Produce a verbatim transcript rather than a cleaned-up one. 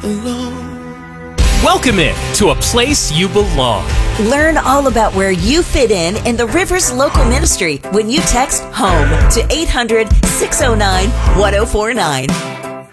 alone. Welcome in to a place you belong. Learn all about where you fit in in the Rivers Local Ministry when you text HOME to eight hundred, six oh nine, one oh four nine.